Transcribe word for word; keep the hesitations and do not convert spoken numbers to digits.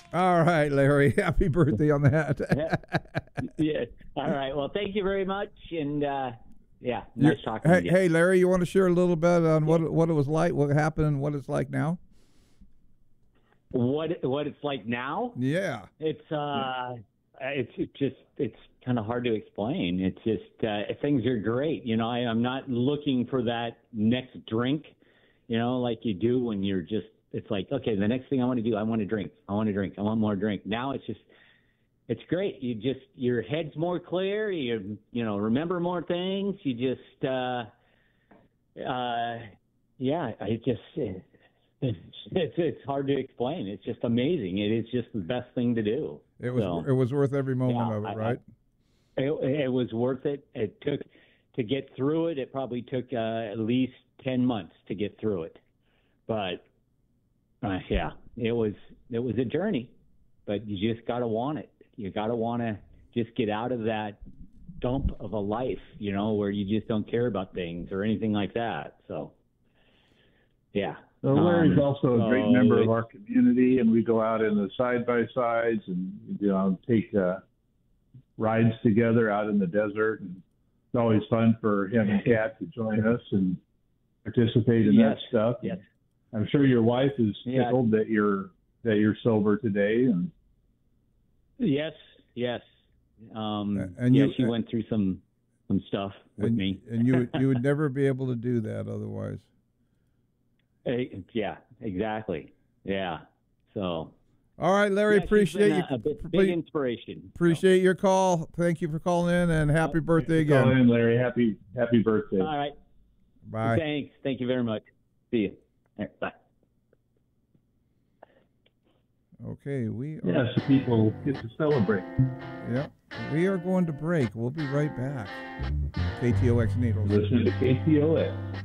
All right, Larry. Happy birthday on that. Yeah. All right. Well, thank you very much, and uh, yeah, nice talking hey, to you. hey, Larry, you want to share a little bit on what what it was like, what happened, and what it's like now? What what it's like now? Yeah. It's uh, it's it just it's kind of hard to explain. It's just uh, things are great. You know, I, I'm not looking for that next drink. You know, like you do when you're just. It's like, okay, the next thing I want to do, I want to drink. I want to drink. I want more drink. Now it's just, it's great. You just, your head's more clear. You, you know, remember more things. You just, uh, uh, yeah, I just, it's, it's, it's hard to explain. It's just amazing. It is just the best thing to do. It was, so, it was worth every moment yeah, of it, I, right? I, it, it was worth it. It took, to get through it, it probably took uh, at least ten months to get through it. But, Uh, yeah, it was it was a journey, but you just got to want it. You got to want to just get out of that dump of a life, you know, where you just don't care about things or anything like that. So, yeah. So Larry's um, also a great so member of our community, and we go out in the side-by-sides and, you know, take uh, rides together out in the desert. And it's always fun for him and Kat to join us and participate in yes, that stuff. Yes. I'm sure your wife is Yeah. tickled that you're that you're sober today. And Yes, yes. Um, And yeah, you- she went through some some stuff with and, me. and you would, you would never be able to do that otherwise. Eh, yeah, exactly. Yeah. So. All right, Larry, yeah, she's appreciate been you. a, a big, Please- big inspiration. so. Appreciate your call. Thank you for calling in, and happy birthday call again. in, Larry. Happy happy birthday. All right. Bye. Thanks. Thank you very much. See you. All right, bye. Okay, we are, Yeah, so people get to celebrate. yeah, we are going to break. We'll be right back. K T O X Needles. Listen to K T O X.